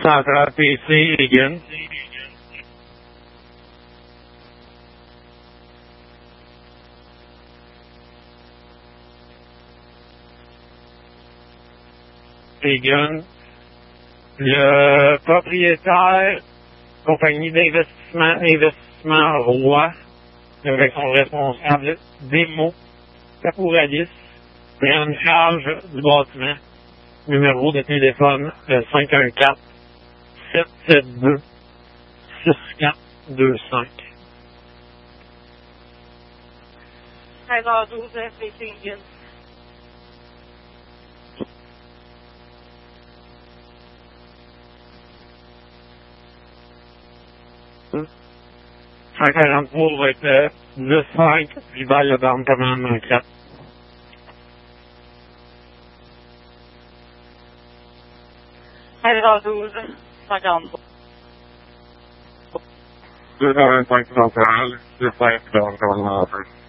Centrale PC, Egan. Egan. Le propriétaire, compagnie d'investissement Roi, avec son responsable Démo Capouralis, est en charge du bâtiment. Numéro de téléphone 514-772-6425. 13h12, FPC Egan. Hum. 143 va être le 5, puis balle le barne commandement 4. h 143. 225 centrales, le 5 barne commandement 5.